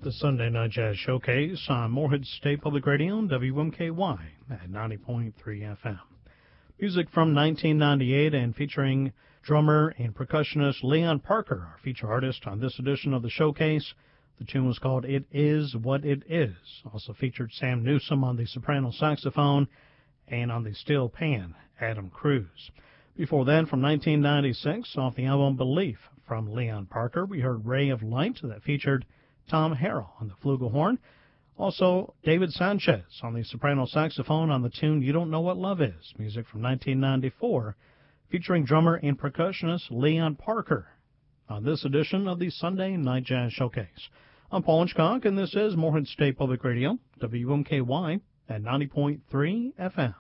The Sunday Night Jazz Showcase on Morehead State Public Radio, WMKY at 90.3 FM. Music from 1998 and featuring drummer and percussionist Leon Parker, our feature artist on this edition of the showcase. The tune was called It Is What It Is. Also featured Sam Newsom on the soprano saxophone and on the steel pan, Adam Cruz. Before that, from 1996, off the album Belief from Leon Parker, we heard Ray of Light that featured Tom Harrell on the flugelhorn. Also, David Sanchez on the soprano saxophone on the tune You Don't Know What Love Is, music from 1994, featuring drummer and percussionist Leon Parker on this edition of the Sunday Night Jazz Showcase. I'm Paul Hitchcock, and this is Morehead State Public Radio, WMKY at 90.3 FM.